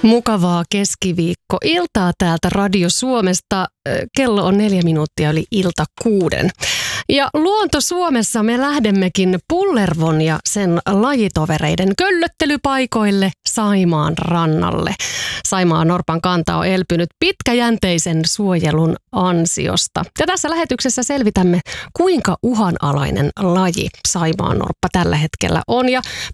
Mukavaa keskiviikkoiltaa täältä Radio Suomesta. Kello on 4 minuuttia yli ilta 6. Ja Luonto Suomessa me lähdemmekin Pullervon ja sen lajitovereiden köllöttelypaikoille Saimaan rannalle. Saimaan norpan kanta on elpynyt pitkäjänteisen suojelun ansiosta. Ja tässä lähetyksessä selvitämme, kuinka uhanalainen laji Saimaan norppa tällä hetkellä on. Ja